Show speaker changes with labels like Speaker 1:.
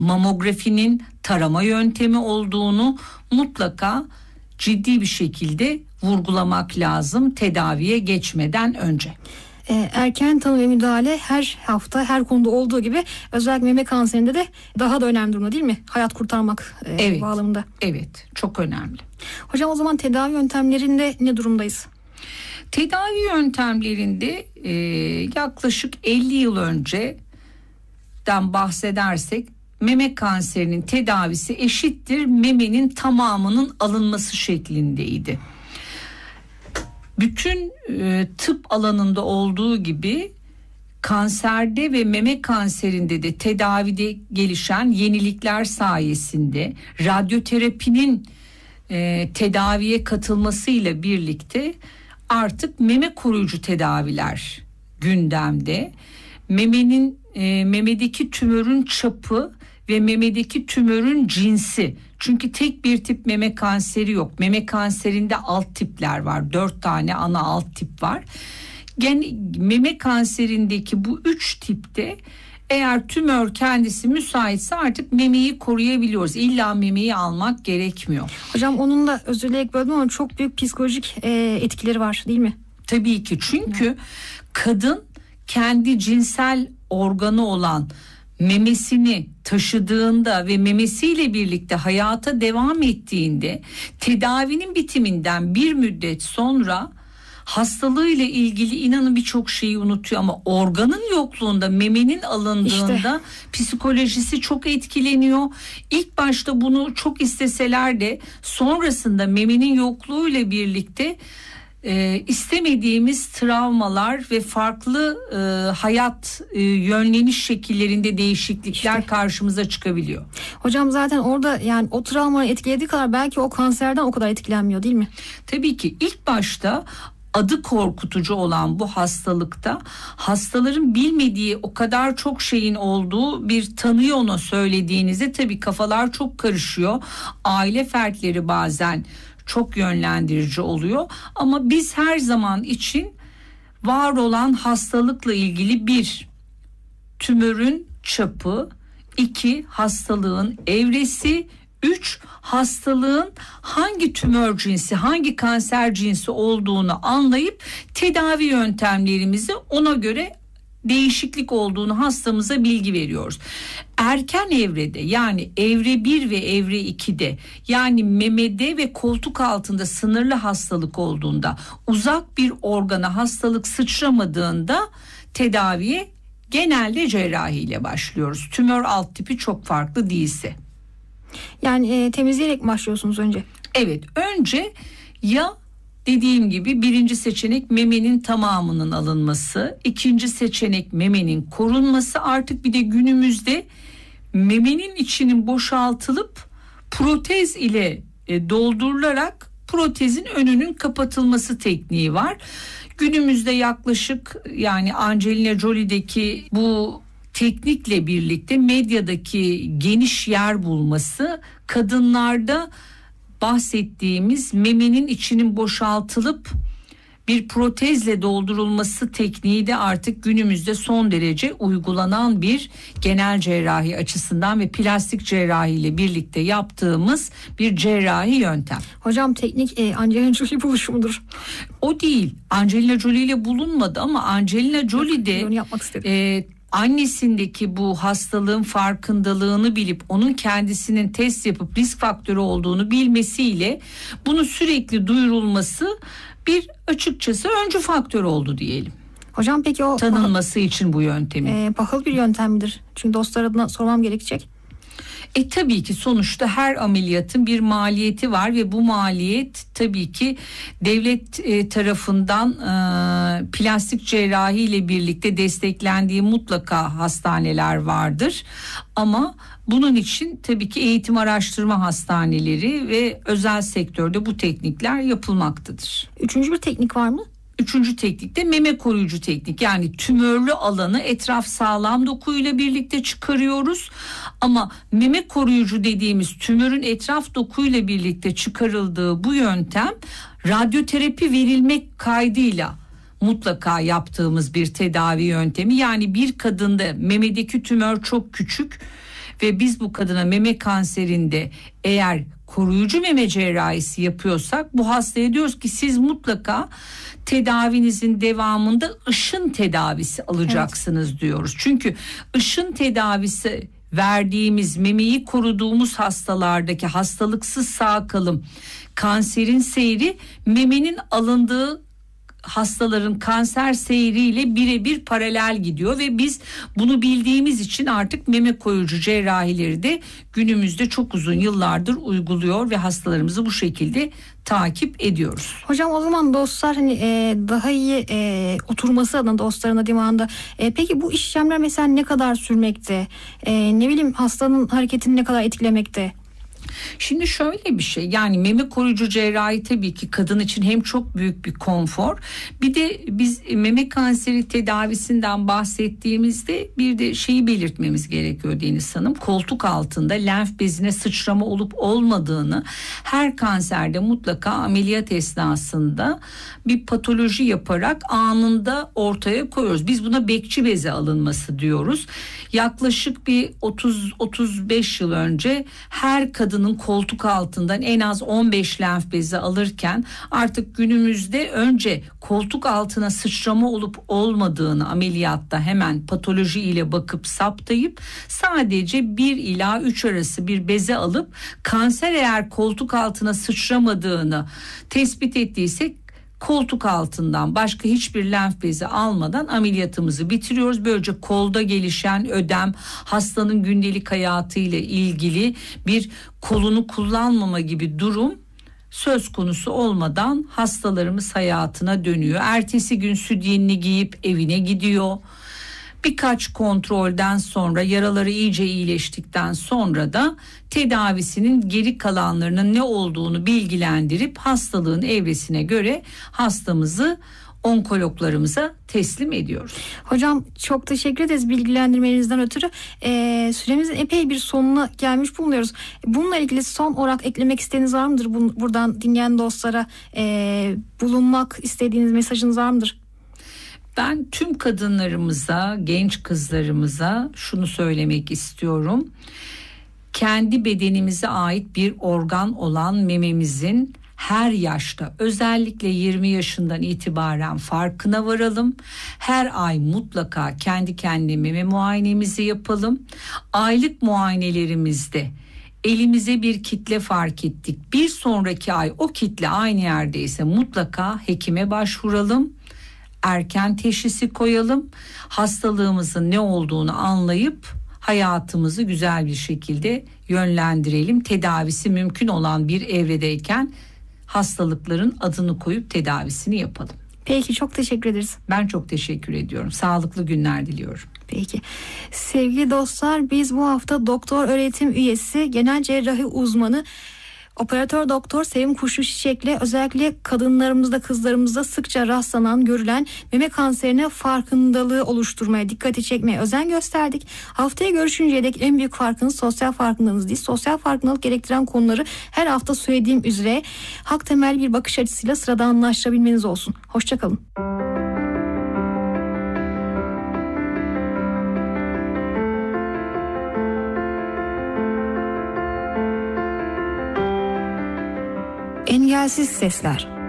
Speaker 1: mamografinin tarama yöntemi olduğunu mutlaka ciddi bir şekilde vurgulamak lazım tedaviye geçmeden önce.
Speaker 2: Erken tanı ve müdahale her hafta her konuda olduğu gibi özellikle meme kanserinde de daha da önemli durumda, değil mi? Hayat kurtarmak
Speaker 1: evet,
Speaker 2: bağlamında.
Speaker 1: Evet, çok önemli.
Speaker 2: Hocam o zaman tedavi yöntemlerinde ne durumdayız?
Speaker 1: Tedavi yöntemlerinde yaklaşık 50 yıl önceden bahsedersek meme kanserinin tedavisi eşittir memenin tamamının alınması şeklindeydi. Bütün tıp alanında olduğu gibi kanserde ve meme kanserinde de tedavide gelişen yenilikler sayesinde radyoterapinin tedaviye katılmasıyla birlikte artık meme koruyucu tedaviler gündemde. Memedeki tümörün çapı ve memedeki tümörün cinsi. Çünkü tek bir tip meme kanseri yok. Meme kanserinde alt tipler var. 4 tane ana alt tip var. Meme kanserindeki bu 3 tipte eğer tümör kendisi müsaitse artık memeyi koruyabiliyoruz. İlla memeyi almak gerekmiyor.
Speaker 2: Hocam onun da, özür dileyerek böldüm ama, çok büyük psikolojik etkileri var, değil mi?
Speaker 1: Tabii ki, çünkü kadın kendi cinsel organı olan memesini taşıdığında ve memesiyle birlikte hayata devam ettiğinde tedavinin bitiminden bir müddet sonra hastalığıyla ilgili inanın birçok şeyi unutuyor ama organın yokluğunda, memenin alındığında psikolojisi çok etkileniyor. İlk başta bunu çok isteseler de sonrasında memenin yokluğuyla birlikte istemediğimiz travmalar ve farklı hayat yönleniş şekillerinde değişiklikler karşımıza çıkabiliyor.
Speaker 2: Hocam zaten orada yani o travmanın etkilediği kadar belki o kanserden o kadar etkilenmiyor, değil mi?
Speaker 1: Tabii ki ilk başta adı korkutucu olan bu hastalıkta hastaların bilmediği o kadar çok şeyin olduğu bir tanıyı ona söylediğinizde tabii kafalar çok karışıyor. Aile fertleri bazen çok yönlendirici oluyor ama biz her zaman için var olan hastalıkla ilgili 1. Tümörün çapı, 2. Hastalığın evresi, 3. Hastalığın hangi tümör cinsi, hangi kanser cinsi olduğunu anlayıp tedavi yöntemlerimizi ona göre değişiklik olduğunu hastamıza bilgi veriyoruz. Erken evrede, yani evre 1 ve evre 2'de, yani memede ve koltuk altında sınırlı hastalık olduğunda, uzak bir organa hastalık sıçramadığında tedaviye genelde cerrahiyle başlıyoruz. Tümör alt tipi çok farklı değilse.
Speaker 2: Yani temizleyerek başlıyorsunuz önce.
Speaker 1: Evet, önce ya dediğim gibi 1. seçenek memenin tamamının alınması, 2. seçenek memenin korunması, artık bir de günümüzde memenin içinin boşaltılıp protez ile doldurularak protezin önünün kapatılması tekniği var. Günümüzde yaklaşık, yani Angelina Jolie'deki bu teknikle birlikte medyadaki geniş yer bulması, kadınlarda bahsettiğimiz memenin içinin boşaltılıp bir protezle doldurulması tekniği de artık günümüzde son derece uygulanan bir genel cerrahi açısından ve plastik cerrahi ile birlikte yaptığımız bir cerrahi yöntem.
Speaker 2: Hocam teknik Angelina Jolie buluşu mudur?
Speaker 1: O değil. Angelina Jolie ile bulunmadı ama Angelina Jolie de
Speaker 2: yapmak istedi.
Speaker 1: Annesindeki bu hastalığın farkındalığını bilip onun kendisinin test yapıp risk faktörü olduğunu bilmesiyle bunu sürekli duyurulması bir açıkçası öncü faktör oldu diyelim.
Speaker 2: Hocam peki o
Speaker 1: tanınması için bu yöntemi.
Speaker 2: Pahalı bir yöntem midir? Çünkü dostlar adına sormam gerekecek.
Speaker 1: Tabii ki sonuçta her ameliyatın bir maliyeti var ve bu maliyet tabii ki devlet tarafından plastik cerrahi ile birlikte desteklendiği mutlaka hastaneler vardır. Ama bunun için tabii ki eğitim araştırma hastaneleri ve özel sektörde bu teknikler yapılmaktadır.
Speaker 2: 3. bir teknik var mı?
Speaker 1: 3. teknik de meme koruyucu teknik, yani tümörlü alanı etraf sağlam dokuyla birlikte çıkarıyoruz ama meme koruyucu dediğimiz tümörün etraf dokuyla birlikte çıkarıldığı bu yöntem radyoterapi verilmek kaydıyla mutlaka yaptığımız bir tedavi yöntemi. Yani bir kadında memedeki tümör çok küçük ve biz bu kadına meme kanserinde eğer koruyucu meme cerrahisi yapıyorsak bu hastaya diyoruz ki siz mutlaka tedavinizin devamında ışın tedavisi alacaksınız diyoruz. Çünkü ışın tedavisi verdiğimiz, memeyi koruduğumuz hastalardaki hastalıksız sağ kalım, kanserin seyri memenin alındığı hastaların kanser seyriyle birebir paralel gidiyor ve biz bunu bildiğimiz için artık meme koruyucu cerrahileri de günümüzde çok uzun yıllardır uyguluyor ve hastalarımızı bu şekilde takip ediyoruz.
Speaker 2: Hocam o zaman dostlar hani daha iyi oturması adına dostlarına dimağında peki bu işlemler mesela ne kadar sürmekte? Ne bileyim hastanın hareketini ne kadar etkilemekte?
Speaker 1: Şimdi şöyle bir şey, yani meme koruyucu cerrahi tabii ki kadın için hem çok büyük bir konfor, bir de biz meme kanseri tedavisinden bahsettiğimizde bir de şeyi belirtmemiz gerekiyor Deniz Hanım. Koltuk altında lenf bezine sıçrama olup olmadığını, her kanserde mutlaka ameliyat esnasında bir patoloji yaparak anında ortaya koyuyoruz. Biz buna bekçi beze alınması diyoruz. Yaklaşık bir 30-35 yıl önce her kadının koltuk altından en az 15 lenf bezi alırken artık günümüzde önce koltuk altına sıçrama olup olmadığını ameliyatta hemen patoloji ile bakıp saptayıp sadece 1 ila 3 arası bir beze alıp kanser eğer koltuk altına sıçramadığını tespit ettiysek koltuk altından başka hiçbir lenf bezi almadan ameliyatımızı bitiriyoruz. Böylece kolda gelişen ödem, hastanın gündelik hayatıyla ilgili bir kolunu kullanmama gibi durum söz konusu olmadan hastalarımız hayatına dönüyor. Ertesi gün sütyenini giyip evine gidiyor. Birkaç kontrolden sonra yaraları iyice iyileştikten sonra da tedavisinin geri kalanlarının ne olduğunu bilgilendirip hastalığın evresine göre hastamızı onkologlarımıza teslim ediyoruz.
Speaker 2: Hocam çok teşekkür ederiz bilgilendirmenizden ötürü. Süremizin epey bir sonuna gelmiş bulunuyoruz. Bununla ilgili son olarak eklemek istediğiniz var mıdır? Buradan dinleyen dostlara bulunmak istediğiniz mesajınız var mıdır?
Speaker 1: Ben tüm kadınlarımıza, genç kızlarımıza şunu söylemek istiyorum. Kendi bedenimize ait bir organ olan mememizin her yaşta, özellikle 20 yaşından itibaren farkına varalım. Her ay mutlaka kendi kendine meme muayenemizi yapalım. Aylık muayenelerimizde elimize bir kitle fark ettik, bir sonraki ay o kitle aynı yerdeyse mutlaka hekime başvuralım. Erken teşhisi koyalım. Hastalığımızın ne olduğunu anlayıp hayatımızı güzel bir şekilde yönlendirelim. Tedavisi mümkün olan bir evredeyken hastalıkların adını koyup tedavisini yapalım.
Speaker 2: Peki çok teşekkür ederiz.
Speaker 1: Ben çok teşekkür ediyorum. Sağlıklı günler diliyorum.
Speaker 2: Peki. Sevgili dostlar, biz bu hafta doktor öğretim üyesi, genel cerrahi uzmanı Operatör Doktor Sevim Kuşlu Çiçek'le özellikle kadınlarımızda, kızlarımızda sıkça rastlanan, görülen meme kanserine farkındalığı oluşturmaya, dikkati çekmeye özen gösterdik. Haftaya görüşünceye dek en büyük farkınız sosyal farkındalığınız değil. Sosyal farkındalık gerektiren konuları her hafta söylediğim üzere hak temel bir bakış açısıyla sıradanlaştırabilmeniz olsun. Hoşçakalın. Engelsiz Sesler.